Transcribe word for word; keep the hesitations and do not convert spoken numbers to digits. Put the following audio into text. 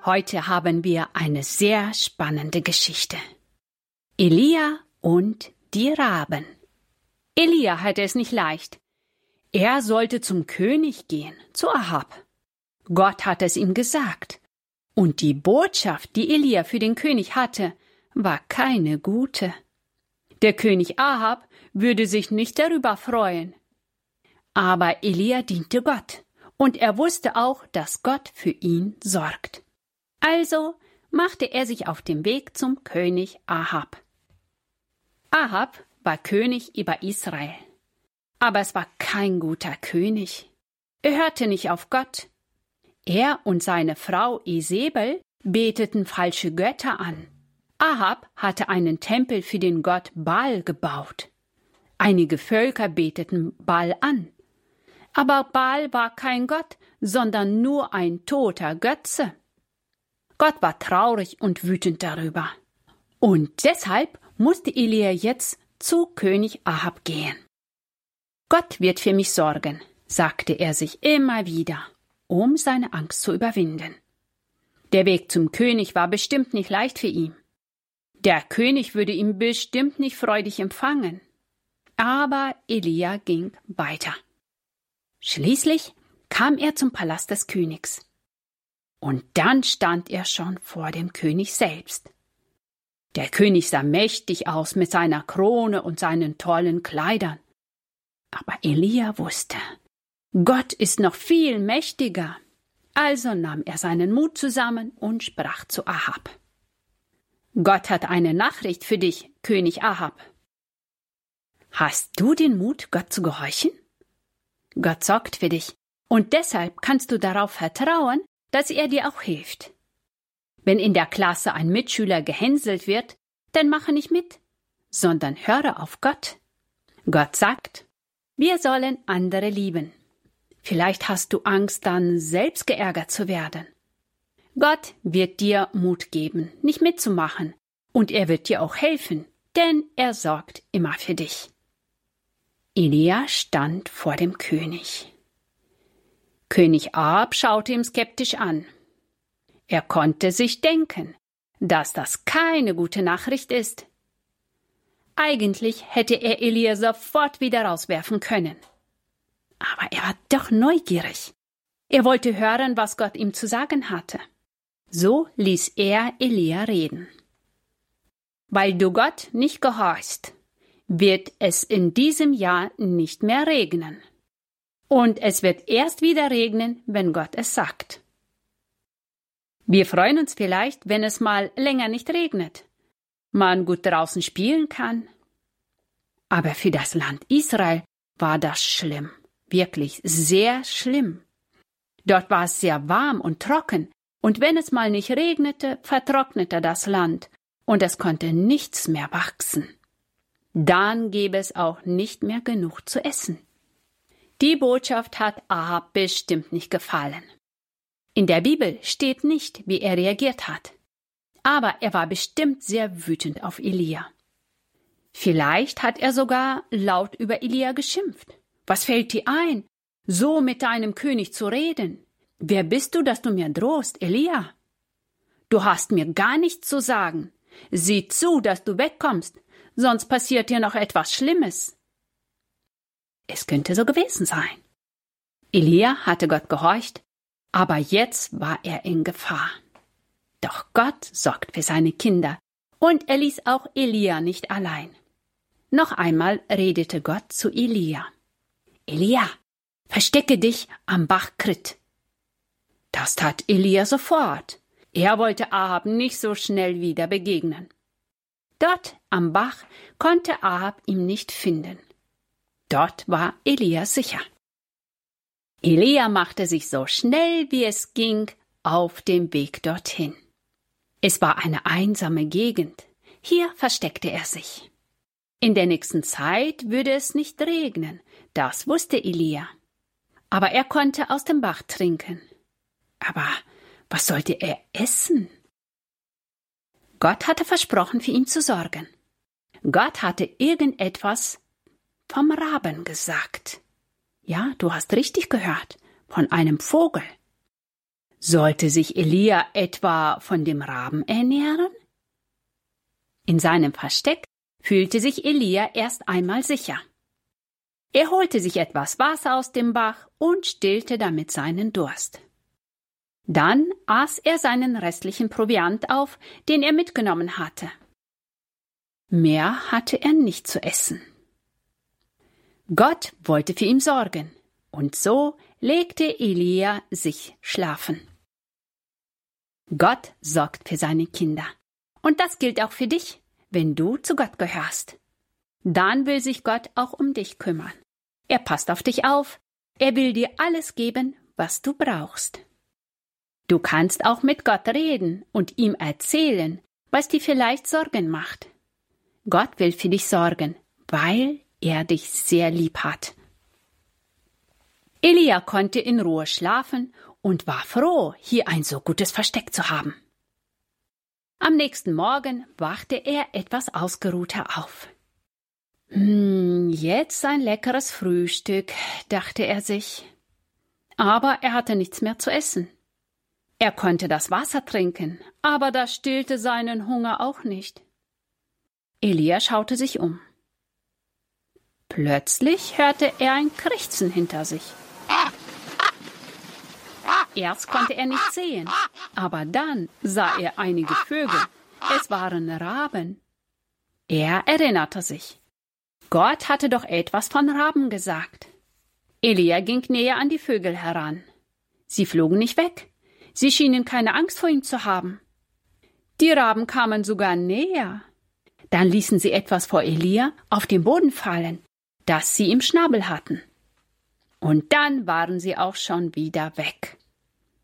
Heute haben wir eine sehr spannende Geschichte. Elia und die Raben. Elia hatte es nicht leicht. Er sollte zum König gehen, zu Ahab. Gott hatte es ihm gesagt. Und die Botschaft, die Elia für den König hatte, war keine gute. Der König Ahab würde sich nicht darüber freuen. Aber Elia diente Gott, und er wusste auch, dass Gott für ihn sorgt. Also machte er sich auf den Weg zum König Ahab. Ahab war König über Israel. Aber es war kein guter König. Er hörte nicht auf Gott. Er und seine Frau Isebel beteten falsche Götter an. Ahab hatte einen Tempel für den Gott Baal gebaut. Einige Völker beteten Baal an. Aber Baal war kein Gott, sondern nur ein toter Götze. Gott war traurig und wütend darüber. Und deshalb musste Elia jetzt zu König Ahab gehen. Gott wird für mich sorgen, sagte er sich immer wieder, um seine Angst zu überwinden. Der Weg zum König war bestimmt nicht leicht für ihn. Der König würde ihn bestimmt nicht freudig empfangen. Aber Elia ging weiter. Schließlich kam er zum Palast des Königs. Und dann stand er schon vor dem König selbst. Der König sah mächtig aus mit seiner Krone und seinen tollen Kleidern. Aber Elia wusste, Gott ist noch viel mächtiger. Also nahm er seinen Mut zusammen und sprach zu Ahab. Gott hat eine Nachricht für dich, König Ahab. Hast du den Mut, Gott zu gehorchen? Gott sorgt für dich, und deshalb kannst du darauf vertrauen, dass er dir auch hilft. Wenn in der Klasse ein Mitschüler gehänselt wird, dann mache nicht mit, sondern höre auf Gott. Gott sagt, wir sollen andere lieben. Vielleicht hast du Angst, dann selbst geärgert zu werden. Gott wird dir Mut geben, nicht mitzumachen, und er wird dir auch helfen, denn er sorgt immer für dich. Elia stand vor dem König. König Ahab schaute ihn skeptisch an. Er konnte sich denken, dass das keine gute Nachricht ist. Eigentlich hätte er Elia sofort wieder rauswerfen können. Aber er war doch neugierig. Er wollte hören, was Gott ihm zu sagen hatte. So ließ er Elia reden. Weil du Gott nicht gehorchst, wird es in diesem Jahr nicht mehr regnen. Und es wird erst wieder regnen, wenn Gott es sagt. Wir freuen uns vielleicht, wenn es mal länger nicht regnet, man gut draußen spielen kann. Aber für das Land Israel war das schlimm, wirklich sehr schlimm. Dort war es sehr warm und trocken, und wenn es mal nicht regnete, vertrocknete das Land, und es konnte nichts mehr wachsen. Dann gäbe es auch nicht mehr genug zu essen. Die Botschaft hat Ahab bestimmt nicht gefallen. In der Bibel steht nicht, wie er reagiert hat. Aber er war bestimmt sehr wütend auf Elia. Vielleicht hat er sogar laut über Elia geschimpft. Was fällt dir ein, so mit deinem König zu reden? Wer bist du, dass du mir drohst, Elia? Du hast mir gar nichts zu sagen. Sieh zu, dass du wegkommst, sonst passiert dir noch etwas Schlimmes. Es könnte so gewesen sein. Elia hatte Gott gehorcht, aber jetzt war er in Gefahr. Doch Gott sorgt für seine Kinder, und er ließ auch Elia nicht allein. Noch einmal redete Gott zu Elia. Elia, verstecke dich am Bach Krit. Das tat Elia sofort. Er wollte Ahab nicht so schnell wieder begegnen. Dort am Bach konnte Ahab ihn nicht finden. Dort war Elia sicher. Elia machte sich so schnell wie es ging auf dem Weg dorthin. Es war eine einsame Gegend. Hier versteckte er sich. In der nächsten Zeit würde es nicht regnen, das wusste Elia. Aber er konnte aus dem Bach trinken. Aber was sollte er essen? Gott hatte versprochen, für ihn zu sorgen. Gott hatte irgendetwas vom Raben gesagt. Ja, du hast richtig gehört, von einem Vogel. Sollte sich Elia etwa von dem Raben ernähren? In seinem Versteck fühlte sich Elia erst einmal sicher. Er holte sich etwas Wasser aus dem Bach und stillte damit seinen Durst. Dann aß er seinen restlichen Proviant auf, den er mitgenommen hatte. Mehr hatte er nicht zu essen. Gott wollte für ihn sorgen, und so legte Elia sich schlafen. Gott sorgt für seine Kinder. Und das gilt auch für dich, wenn du zu Gott gehörst. Dann will sich Gott auch um dich kümmern. Er passt auf dich auf. Er will dir alles geben, was du brauchst. Du kannst auch mit Gott reden und ihm erzählen, was dir vielleicht Sorgen macht. Gott will für dich sorgen, weil er dich sehr lieb hat. Elia konnte in Ruhe schlafen und war froh, hier ein so gutes Versteck zu haben. Am nächsten Morgen wachte er etwas ausgeruhter auf. Hm, jetzt ein leckeres Frühstück, dachte er sich. Aber er hatte nichts mehr zu essen. Er konnte das Wasser trinken, aber das stillte seinen Hunger auch nicht. Elia schaute sich um. Plötzlich hörte er ein Krächzen hinter sich. Erst konnte er nicht sehen, aber dann sah er einige Vögel. Es waren Raben. Er erinnerte sich. Gott hatte doch etwas von Raben gesagt. Elia ging näher an die Vögel heran. Sie flogen nicht weg. Sie schienen keine Angst vor ihm zu haben. Die Raben kamen sogar näher. Dann ließen sie etwas vor Elia auf den Boden fallen, das sie im Schnabel hatten. Und dann waren sie auch schon wieder weg.